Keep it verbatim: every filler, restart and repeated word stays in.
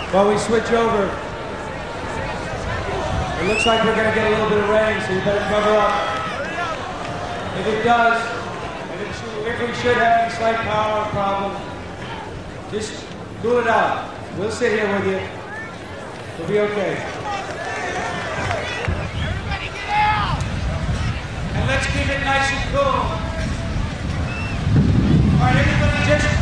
While we switch over, it looks like we're going to get a little bit of rain, so you better cover up. If it does, and if, if we should have any slight power problem, just cool it out. We'll sit here with you. We'll be okay. Everybody get out! And let's keep it nice and cool. All right, everybody just